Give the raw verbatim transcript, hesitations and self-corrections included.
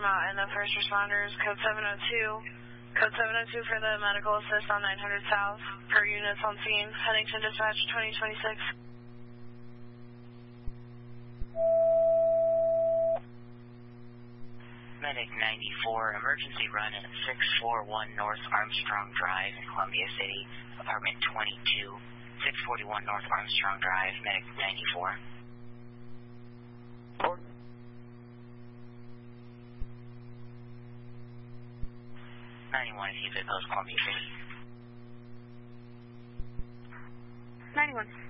out in the first responders, code seven oh two. Code seven oh two for the medical assist on nine hundred South. Per units on scene. Huntington Dispatch twenty twenty-six. Medic ninety-four, emergency run at six forty-one North Armstrong Drive in Columbia City, apartment twenty-two, six forty-one North Armstrong Drive, Medic ninety-four. Report. ninety-one, if you could post Columbia City. ninety-one.